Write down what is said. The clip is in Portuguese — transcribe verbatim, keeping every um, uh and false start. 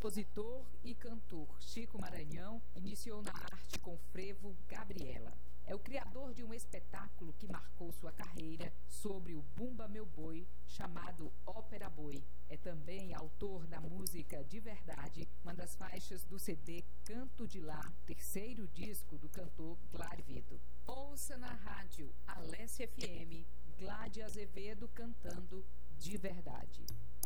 compositor e cantor Chico Maranhão iniciou na arte com o frevo Gabriela. É o criador de um espetáculo que marcou sua carreira sobre o Bumba Meu Boi, chamado Ópera Boi. É também autor da música De Verdade, uma das faixas do C D Canto de Lá, terceiro disco do cantor Gladivido. Ouça na rádio Alessia F M, Gládia Azevedo cantando De Verdade.